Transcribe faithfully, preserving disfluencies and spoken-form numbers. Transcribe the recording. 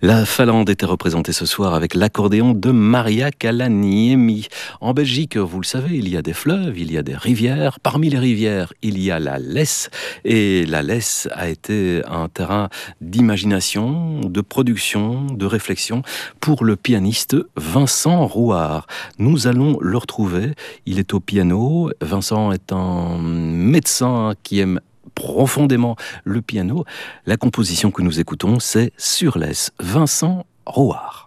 La Finlande était représentée ce soir avec l'accordéon de Maria Kalaniemi. En Belgique, vous le savez, il y a des fleuves, il y a des rivières. Parmi les rivières, il y a la Lesse. Et la Lesse a été un terrain d'imagination, de production, de réflexion pour le pianiste Vincent Rouart. Nous allons le retrouver. Il est au piano. Vincent est un médecin qui aime profondément le piano. La composition que nous écoutons, c'est Sur Lesse, Vincent Rouart.